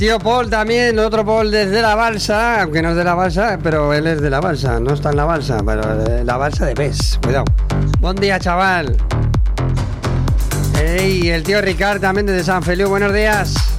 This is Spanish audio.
Tío Paul también, otro Paul desde la balsa, aunque no es de la balsa, pero él es de la balsa, no está en la balsa, pero la balsa de pez, cuidado. Buen día, chaval. Y el tío Ricard también desde San Feliu, buenos días.